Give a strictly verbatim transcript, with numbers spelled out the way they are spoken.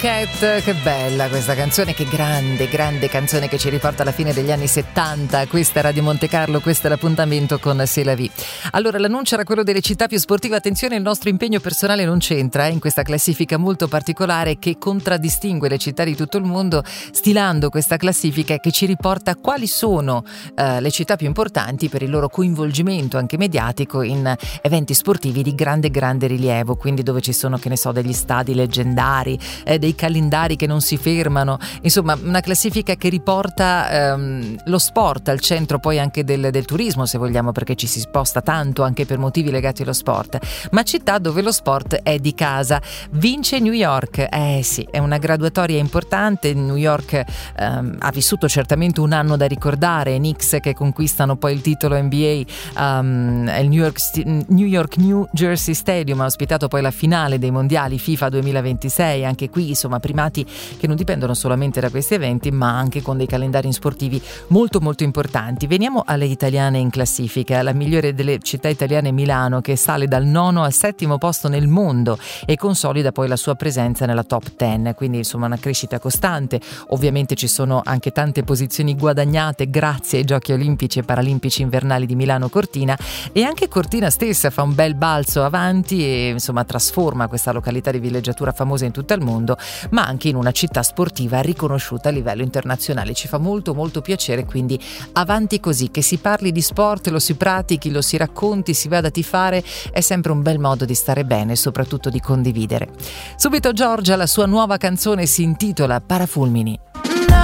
Cat, che bella questa canzone, che grande, grande canzone che ci riporta alla fine degli anni settanta. Questa è Radio Monte Carlo, questo è l'appuntamento con C'est la vie. Allora, l'annuncio era quello delle città più sportive. Attenzione, il nostro impegno personale non c'entra eh, in questa classifica molto particolare che contraddistingue le città di tutto il mondo, stilando questa classifica che ci riporta quali sono eh, le città più importanti per il loro coinvolgimento anche mediatico in eventi sportivi di grande, grande rilievo, quindi dove ci sono, che ne so, degli stadi leggendari, eh, dei calendari che non si fermano, insomma una classifica che riporta ehm, lo sport al centro poi anche del, del turismo, se vogliamo, perché ci si sposta tanto anche per motivi legati allo sport, ma città dove lo sport è di casa. Vince New York, eh sì, è una graduatoria importante. New York ehm, ha vissuto certamente un anno da ricordare, Knicks che conquistano poi il titolo N B A, um, il New York, New York New Jersey Stadium ha ospitato poi la finale dei mondiali FIFA duemilaventisei, anche qui insomma primati che non dipendono solamente da questi eventi ma anche con dei calendari sportivi molto molto importanti. Veniamo alle italiane in classifica. La migliore delle città italiane è Milano, che sale dal nono al settimo posto nel mondo e consolida poi la sua presenza nella top dieci, quindi insomma una crescita costante. Ovviamente ci sono anche tante posizioni guadagnate grazie ai Giochi Olimpici e Paralimpici invernali di Milano Cortina, e anche Cortina stessa fa un bel balzo avanti e insomma trasforma questa località di villeggiatura famosa in tutto il mondo, ma anche in una città sportiva riconosciuta a livello internazionale. Ci fa molto molto piacere, quindi avanti così, che si parli di sport, lo si pratichi, lo si racconti, si vada a tifare, è sempre un bel modo di stare bene e soprattutto di condividere. Subito Giorgia, la sua nuova canzone si intitola Parafulmini.